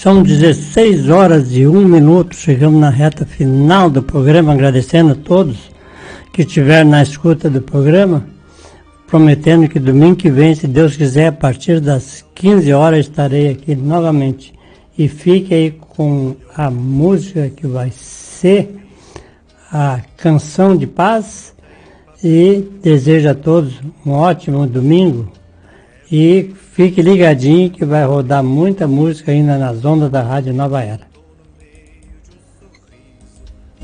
São 16 horas e 1 minuto, chegamos na reta final do programa, agradecendo a todos que estiveram na escuta do programa, prometendo que domingo que vem, se Deus quiser, a partir das 15 horas estarei aqui novamente. E fique aí com a música que vai ser a Canção de Paz, e desejo a todos um ótimo domingo. E fique ligadinho que vai rodar muita música ainda nas ondas da Rádio Nova Era.